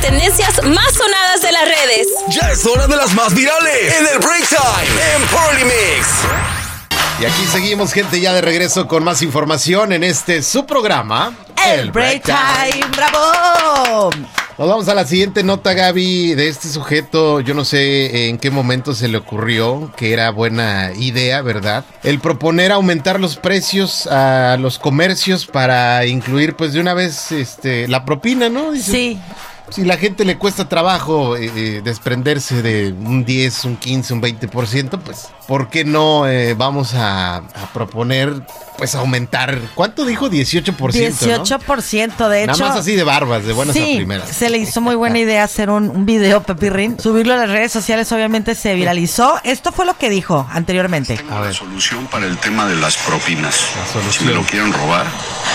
tendencias más sonadas de las redes. Ya es hora de las más virales en el Break Time en Polymix. Y aquí seguimos, gente, ya de regreso con más información en su programa, El Break Time. ¡Bravo! Nos vamos a la siguiente nota, Gaby, de este sujeto. Yo no sé en qué momento se le ocurrió que era buena idea, ¿verdad? El proponer aumentar los precios a los comercios para incluir, pues, de una vez la propina, ¿no? Dice, sí. Si la gente le cuesta trabajo desprenderse de un 10, un 15, un 20%, pues, ¿por qué no vamos a proponer, pues, aumentar? ¿Cuánto dijo? 18%, 18%, ¿no? De hecho. Nada más así de barbas, de buenas a primeras. Se le hizo muy buena idea hacer un video, Pepirrín, subirlo a las redes sociales, obviamente se viralizó. Esto fue lo que dijo anteriormente. Tengo una solución para el tema de las propinas. Si me lo quieren robar,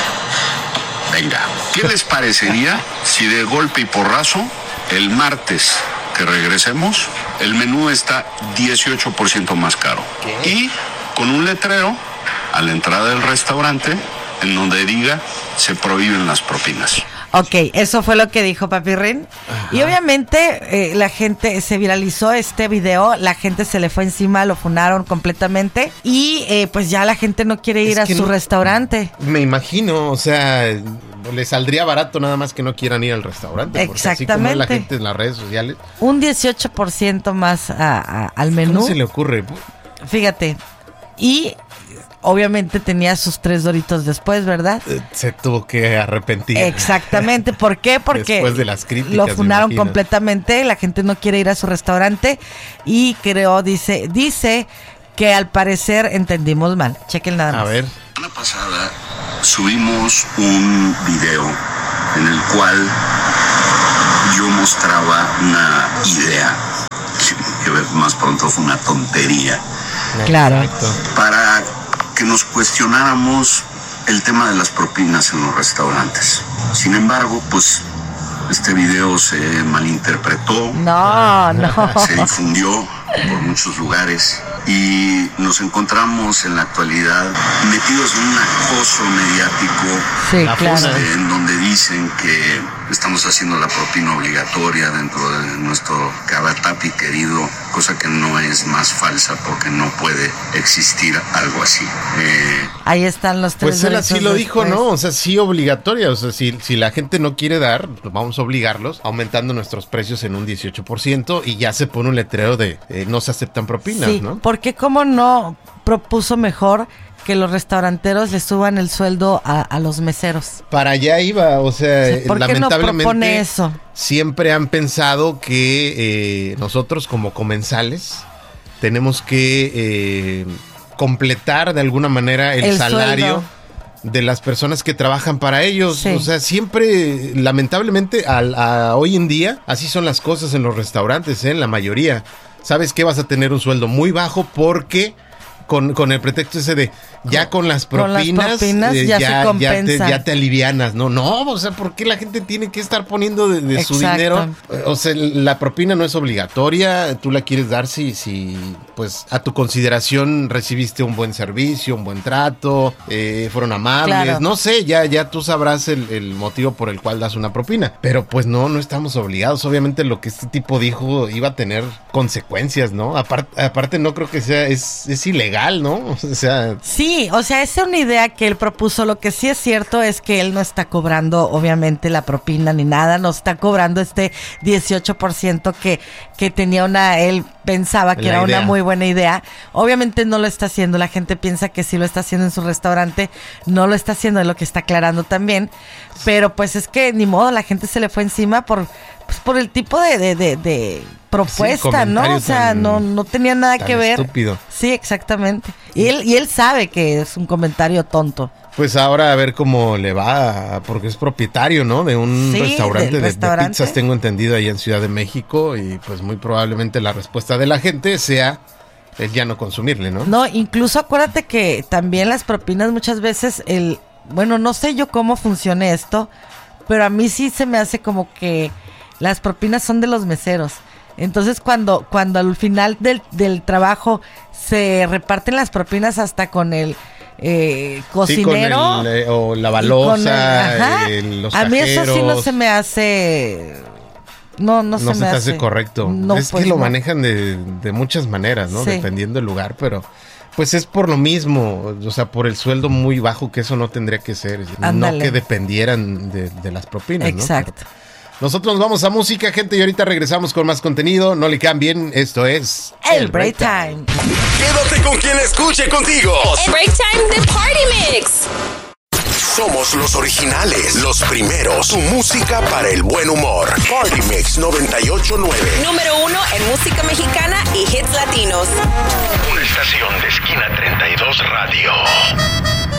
venga. ¿Qué les parecería si de golpe y porrazo, el martes que regresemos, el menú está 18% más caro? ¿Qué? Y con un letrero a la entrada del restaurante en donde diga se prohíben las propinas. Ok, eso fue lo que dijo Papirrín. Y obviamente la gente se viralizó este video, la gente se le fue encima, lo funaron completamente y pues ya la gente no quiere ir a su restaurante. Me imagino, o sea, le saldría barato nada más que no quieran ir al restaurante. Exactamente. Porque así como es la gente en las redes sociales. Un 18% más al menú. ¿Cómo se le ocurre? Fíjate, y obviamente tenía sus 3 Doritos después, ¿verdad? Se tuvo que arrepentir. Exactamente. ¿Por qué? Porque después de las críticas, lo funaron completamente. La gente no quiere ir a su restaurante y dice que al parecer entendimos mal. Chequen nada más. A ver. La semana pasada subimos un video en el cual yo mostraba una idea que más pronto fue una tontería. Claro. Exacto. Para que nos cuestionáramos el tema de las propinas en los restaurantes. Sin embargo, pues este video se malinterpretó. No. Se difundió por muchos lugares y nos encontramos en la actualidad metidos en un acoso mediático. Sí, claro. En donde dicen que estamos haciendo la propina obligatoria dentro de nuestro Cabatapi querido, cosa que no es más falsa porque no puede existir algo así. Ahí están los 3 Pues él así lo dijo, ¿no? O sea, sí obligatoria. O sea, si la gente no quiere dar, pues vamos a obligarlos aumentando nuestros precios en un 18% y ya se pone un letrero de no se aceptan propinas, sí, ¿no? Porque cómo no propuso mejor que los restauranteros le suban el sueldo a los meseros. Para allá iba, o sea, ¿Por qué lamentablemente no propone eso? Siempre han pensado que nosotros como comensales tenemos que completar de alguna manera el salario sueldo de las personas que trabajan para ellos. Sí. O sea, siempre, lamentablemente, hoy en día, así son las cosas en los restaurantes, en la mayoría. ¿Sabes qué? Vas a tener un sueldo muy bajo porque con el pretexto ese de ya con las propinas ya se compensa. Ya te alivianas, ¿no? No, o sea, ¿por qué la gente tiene que estar poniendo de su dinero? O sea, la propina no es obligatoria, tú la quieres dar si pues a tu consideración recibiste un buen servicio, un buen trato, fueron amables, claro. No sé, ya tú sabrás el motivo por el cual das una propina, pero pues no estamos obligados. Obviamente lo que este tipo dijo iba a tener consecuencias, ¿no? Aparte no creo que sea, es ilegal, ¿no? O sea... Sí, o sea, esa es una idea que él propuso. Lo que sí es cierto es que él no está cobrando, obviamente, la propina ni nada. No está cobrando este 18% que tenía él pensaba que era una muy buena idea. Obviamente no lo está haciendo. La gente piensa que sí lo está haciendo en su restaurante. No lo está haciendo, es lo que está aclarando también. Pero pues es que ni modo, la gente se le fue encima por el tipo de propuesta, sí, ¿no? O sea, no tenía nada que ver. Estúpido. Sí, exactamente. Y él sabe que es un comentario tonto. Pues ahora a ver cómo le va, porque es propietario, ¿no? De un restaurante de pizzas, tengo entendido, ahí en Ciudad de México, y pues muy probablemente la respuesta de la gente sea el ya no consumirle, ¿no? No, incluso acuérdate que también las propinas muchas veces bueno, no sé yo cómo funcione esto, pero a mí sí se me hace como que las propinas son de los meseros. Entonces cuando al final del trabajo se reparten las propinas hasta con el cocinero, sí, o la balosa, los cajeros. A mí eso sí no se me hace No se te hace correcto. No, es pues que lo no. manejan de muchas maneras, ¿no? Sí. Dependiendo del lugar, pero pues es por lo mismo, o sea, por el sueldo muy bajo, que eso no tendría que ser. Ándale. No que dependieran de las propinas, Exacto. ¿no? Pero nosotros nos vamos a música, gente, y ahorita regresamos con más contenido. No le cambien, esto es El Break Time. Quédate con quien escuche contigo. El Break Time de Party Mix. Somos los originales, los primeros. Tu música para el buen humor. Party Mix 98.9. Número 1 en música mexicana y hits latinos. Una estación de Esquina 32 Radio.